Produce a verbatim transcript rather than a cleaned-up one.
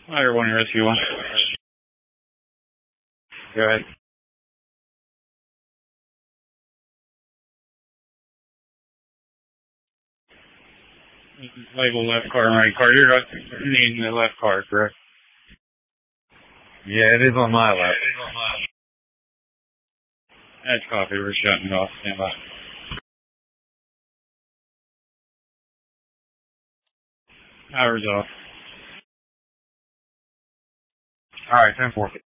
Either one, rescue one. Go ahead. Label left car and right car. You're needing the left car, correct? Yeah, it is on my left. That's copy. We're shutting it off. Stand by. Power's off. All right, ten four.